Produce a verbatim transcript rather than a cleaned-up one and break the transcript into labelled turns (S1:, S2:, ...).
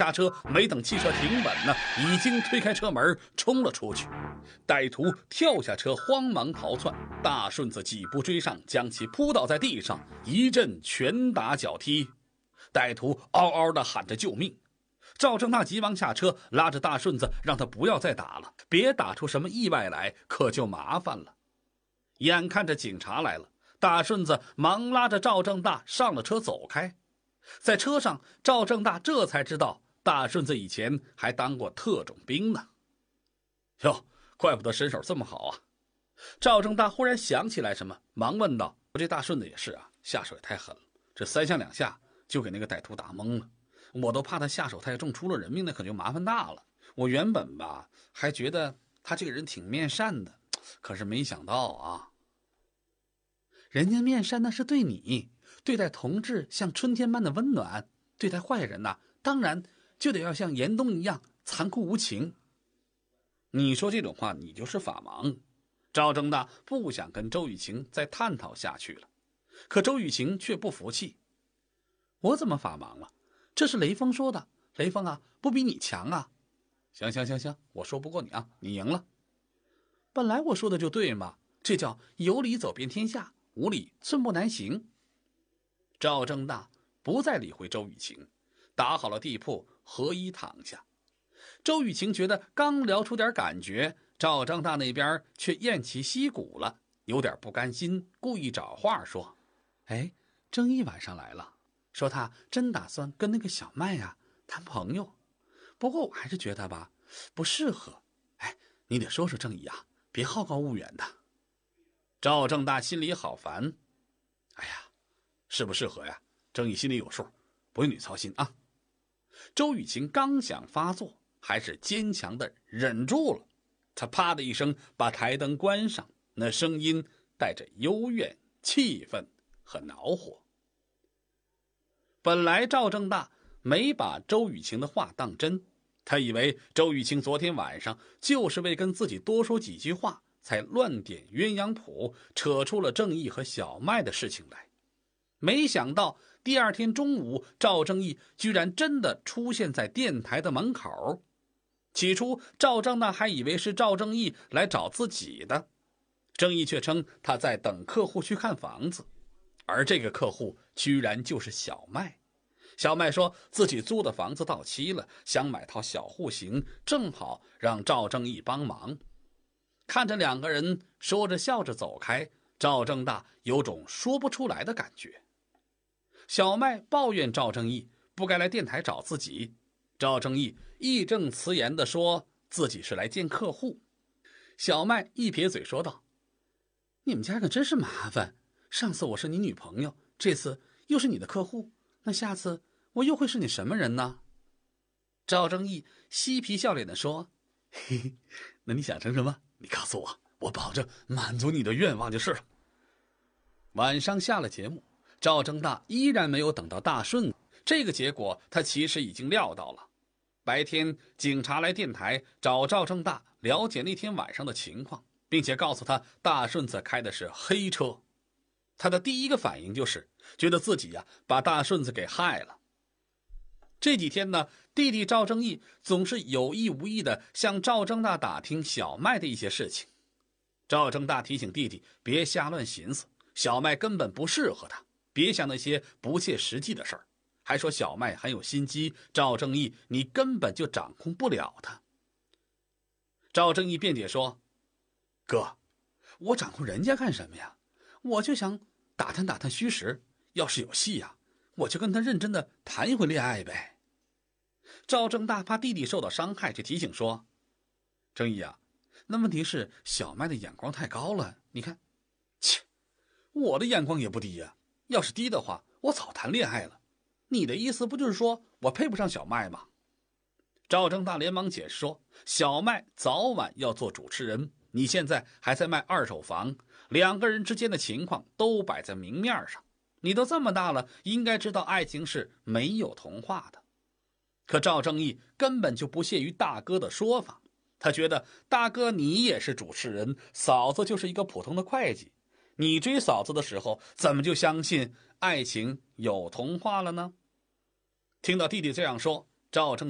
S1: 刹车，没等汽车停稳呢，已经推开车门冲了出去。歹徒跳下车，慌忙逃窜。大顺子几步追上，将其扑倒在地上，一阵拳打脚踢。歹徒嗷嗷地喊着救命。赵正大急忙下车，拉着大顺子让他不要再打了，别打出什么意外来，可就麻烦了。眼看着警察来了，大顺子忙拉着赵正大上了车走开。在车上，赵正大这才知道大顺子以前还当过特种兵呢。哟，怪不得身手这么好啊！赵正大忽然想起来什么，忙问道：“这大顺子也是啊，下手也太狠了，这三下两下就给那个歹徒打懵了。我都怕他下手太重，出了人命那可就麻烦大了。我原本吧还觉得他这个人挺面善的，可是没想到啊。人家面善那是对你，对待同志像春天般的温暖，对待坏人呐，当然就得要像严冬一样残酷无情。你说这种话，你就是法盲。”赵正大不想跟周雨晴再探讨下去了，可周雨晴却不服气：“我怎么法盲了？这是雷锋说的，雷锋啊，不比你强啊！”“行行行行，我说不过你啊，你赢了。本来我说的就对嘛，这叫有理走遍天下，无理寸步难行。”赵正大不再理会周雨晴，打好了地铺，合衣躺下。周雨晴觉得刚聊出点感觉，赵正大那边却偃旗息鼓了，有点不甘心，故意找话说：“哎，正义晚上来了，说他真打算跟那个小麦呀、啊、谈朋友，不过我还是觉得吧不适合。哎，你得说说正义啊，别好高骛远的。”赵正大心里好烦，哎呀，适不适合呀？正义心里有数，不用你操心啊。周雨晴刚想发作，还是坚强的忍住了。他啪的一声把台灯关上，那声音带着幽怨、气愤和恼火。本来赵正大没把周雨晴的话当真，他以为周雨晴昨天晚上就是为跟自己多说几句话，才乱点鸳鸯谱，扯出了正义和小麦的事情来。没想到第二天中午，赵正义居然真的出现在电台的门口。起初赵正大还以为是赵正义来找自己的，正义却称他在等客户去看房子，而这个客户居然就是小麦。小麦说自己租的房子到期了，想买套小户型，正好让赵正义帮忙。看着两个人说着笑着走开，赵正大有种说不出来的感觉。小麦抱怨赵正义不该来电台找自己，赵正义义正辞严地说自己是来见客户。小麦一撇嘴说道：“你们家可真是麻烦，上次我是你女朋友，这次又是你的客户，那下次我又会是你什么人呢？”赵正义嬉皮笑脸地说：“嘿嘿，那你想成什么？你告诉我，我保证满足你的愿望就是了。”晚上下了节目，赵正大依然没有等到大顺，这个结果他其实已经料到了。白天警察来电台找赵正大了解那天晚上的情况，并且告诉他大顺子开的是黑车。他的第一个反应就是觉得自己呀、啊、把大顺子给害了。这几天呢，弟弟赵正义总是有意无意的向赵正大打听小麦的一些事情。赵正大提醒弟弟别瞎乱寻思，小麦根本不适合他，别想那些不切实际的事儿，还说小麦很有心机，赵正义你根本就掌控不了他。赵正义辩解说：“哥，我掌控人家干什么呀？我就想打探打探虚实，要是有戏呀、啊，我就跟他认真的谈一回恋爱呗。”赵正大怕弟弟受到伤害，就提醒说：“正义啊，那问题是小麦的眼光太高了，你看。”“切，我的眼光也不低呀、啊，要是低的话，我早谈恋爱了。你的意思不就是说我配不上小麦吗？”赵正大连忙解释说：“小麦早晚要做主持人，你现在还在卖二手房，两个人之间的情况都摆在明面上，你都这么大了，应该知道爱情是没有童话的。”可赵正义根本就不屑于大哥的说法，他觉得大哥你也是主持人，嫂子就是一个普通的会计，你追嫂子的时候怎么就相信爱情有童话了呢？听到弟弟这样说，赵正